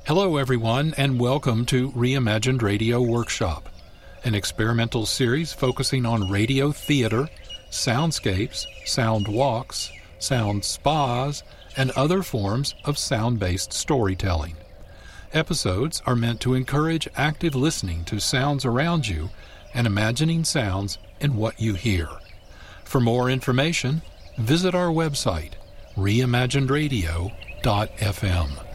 Hello, everyone, and welcome to Reimagined Radio Workshop, an experimental series focusing on radio theater, soundscapes, sound walks, sound spas, and other forms of sound-based storytelling. Episodes are meant to encourage active listening to sounds around you and imagining sounds in what you hear. For more information, visit our website, reimaginedradio.fm.